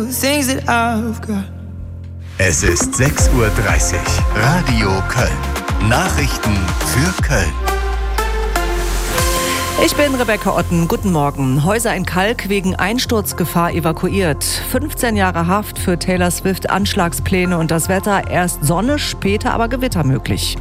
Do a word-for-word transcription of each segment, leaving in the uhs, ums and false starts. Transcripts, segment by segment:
Es ist sechs Uhr dreißig. Radio Köln. Nachrichten für Köln. Ich bin Rebecca Otten. Guten Morgen. Häuser in Kalk wegen Einsturzgefahr evakuiert. fünfzehn Jahre Haft für Taylor Swift Anschlagspläne und das Wetter. Erst Sonne, später aber Gewitter möglich.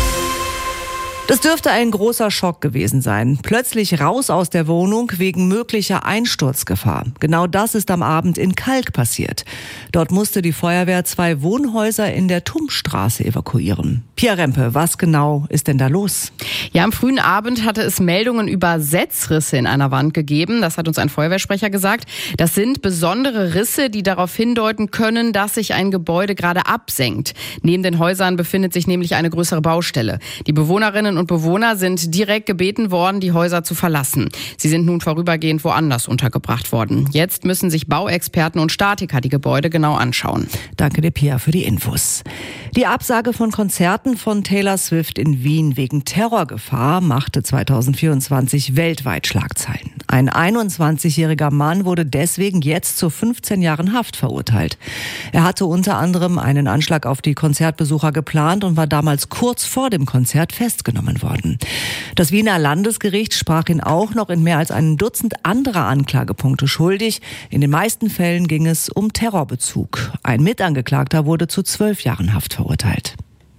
Das dürfte ein großer Schock gewesen sein. Plötzlich raus aus der Wohnung wegen möglicher Einsturzgefahr. Genau das ist am Abend in Kalk passiert. Dort musste die Feuerwehr zwei Wohnhäuser in der Tummstraße evakuieren. Pia Rempe, was genau ist denn da los? Ja, am frühen Abend hatte es Meldungen über Setzrisse in einer Wand gegeben. Das hat uns ein Feuerwehrsprecher gesagt. Das sind besondere Risse, die darauf hindeuten können, dass sich ein Gebäude gerade absenkt. Neben den Häusern befindet sich nämlich eine größere Baustelle. Die Bewohnerinnen und Bewohner sind direkt gebeten worden, die Häuser zu verlassen. Sie sind nun vorübergehend woanders untergebracht worden. Jetzt müssen sich Bauexperten und Statiker die Gebäude genau anschauen. Danke dir, Pia, für die Infos. Die Absage von Konzerten von Taylor Swift in Wien wegen Terrorgefahr machte zweitausendvierundzwanzig weltweit Schlagzeilen. Ein einundzwanzigjähriger Mann wurde deswegen jetzt zu fünfzehn Jahren Haft verurteilt. Er hatte unter anderem einen Anschlag auf die Konzertbesucher geplant und war damals kurz vor dem Konzert festgenommen worden. Das Wiener Landesgericht sprach ihn auch noch in mehr als einem Dutzend anderer Anklagepunkte schuldig. In den meisten Fällen ging es um Terrorbezug. Ein Mitangeklagter wurde zu zwölf Jahren Haft verurteilt.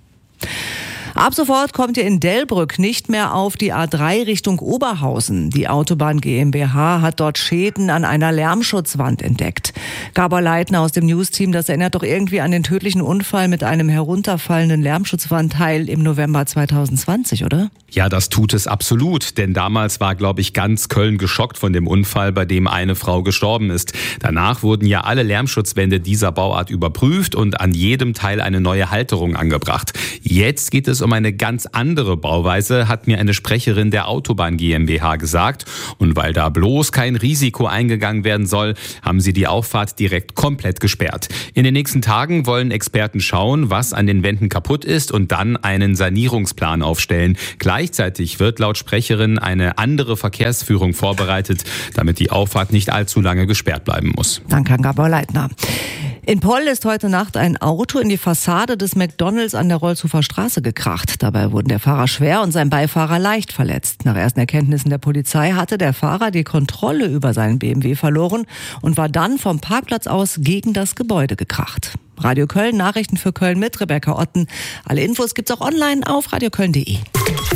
Ab sofort kommt ihr in Delbrück nicht mehr auf die A drei Richtung Oberhausen. Die Autobahn GmbH hat dort Schäden an einer Lärmschutzwand entdeckt. Gabor Leitner aus dem News-Team, das erinnert doch irgendwie an den tödlichen Unfall mit einem herunterfallenden Lärmschutzwandteil im November zweitausendzwanzig, oder? Ja, das tut es absolut, denn damals war, glaube ich, ganz Köln geschockt von dem Unfall, bei dem eine Frau gestorben ist. Danach wurden ja alle Lärmschutzwände dieser Bauart überprüft und an jedem Teil eine neue Halterung angebracht. Jetzt geht es um eine ganz andere Bauweise, hat mir eine Sprecherin der Autobahn GmbH gesagt. Und weil da bloß kein Risiko eingegangen werden soll, haben sie die Auffahrt direkt komplett gesperrt. In den nächsten Tagen wollen Experten schauen, was an den Wänden kaputt ist und dann einen Sanierungsplan aufstellen. Gleichzeitig wird laut Sprecherin eine andere Verkehrsführung vorbereitet, damit die Auffahrt nicht allzu lange gesperrt bleiben muss. Danke an Gabor Leitner. In Poll ist heute Nacht ein Auto in die Fassade des McDonalds an der Rolzhofer Straße gekracht. Dabei wurden der Fahrer schwer und sein Beifahrer leicht verletzt. Nach ersten Erkenntnissen der Polizei hatte der Fahrer die Kontrolle über seinen B M W verloren und war dann vom Parkplatz aus gegen das Gebäude gekracht. Radio Köln, Nachrichten für Köln mit Rebecca Otten. Alle Infos gibt's auch online auf radioköln punkt de.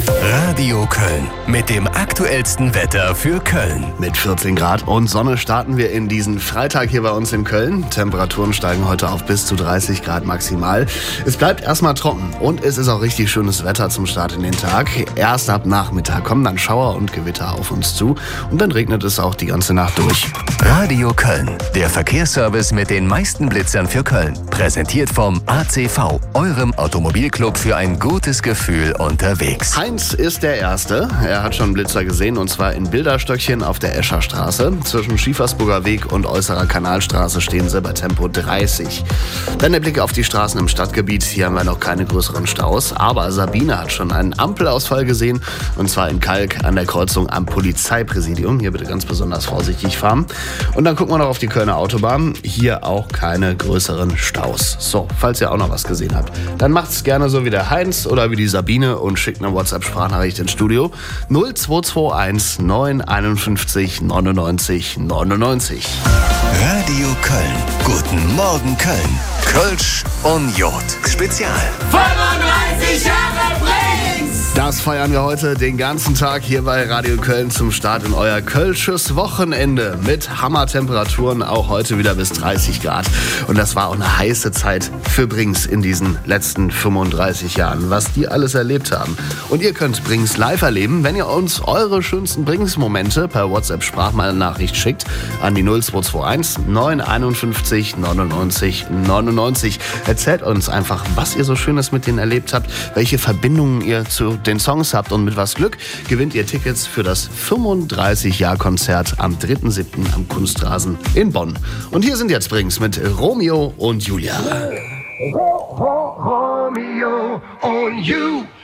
Radio Köln mit dem aktuellsten Wetter für Köln. Mit vierzehn Grad und Sonne starten wir in diesen Freitag hier bei uns in Köln. Temperaturen steigen heute auf bis zu dreißig Grad maximal. Es bleibt erstmal trocken und es ist auch richtig schönes Wetter zum Start in den Tag. Erst ab Nachmittag kommen dann Schauer und Gewitter auf uns zu und dann regnet es auch die ganze Nacht durch. Radio Köln, der Verkehrsservice mit den meisten Blitzern für Köln. Präsentiert vom A C V, eurem Automobilclub für ein gutes Gefühl unterwegs. Heinz ist der Erste. Er hat schon einen Blitzer gesehen und zwar in Bilderstöckchen auf der Escher Straße. Zwischen Schiefersburger Weg und Äußerer Kanalstraße stehen sie bei Tempo dreißig. Dann der Blick auf die Straßen im Stadtgebiet. Hier haben wir noch keine größeren Staus. Aber Sabine hat schon einen Ampelausfall gesehen und zwar in Kalk an der Kreuzung am Polizeipräsidium. Hier bitte ganz besonders vorsichtig fahren. Und dann gucken wir noch auf die Kölner Autobahn. Hier auch keine größeren Staus. So, falls ihr auch noch was gesehen habt, dann macht's gerne so wie der Heinz oder wie die Sabine und schickt eine WhatsApp-Sprachnachricht ins Studio null zwei zwei eins neun fünf eins neunundneunzig neunundneunzig. Radio Köln. Guten Morgen Köln. Kölsch und Jod. Spezial. fünfunddreißig Jahre Brings! Das feiern wir heute den ganzen Tag hier bei Radio Köln zum Start in euer Kölsches Wochenende mit Hammertemperaturen, auch heute wieder bis dreißig Grad. Und das war auch eine heiße Zeit für Brings in diesen letzten fünfunddreißig Jahren, was die alles erlebt haben. Und ihr könnt Brings live erleben, wenn ihr uns eure schönsten Brings-Momente per WhatsApp-Sprachnachricht schickt an die null zwei zwei eins neun fünf eins neunundneunzig neunundneunzig. Erzählt uns einfach, was ihr so Schönes mit denen erlebt habt, welche Verbindungen ihr zu den Songs habt und mit was Glück gewinnt ihr Tickets für das fünfunddreißig-Jahr-Konzert am dritten siebten am Kunstrasen in Bonn. Und hier sind jetzt Brings mit Romeo und Julia. Romeo und you.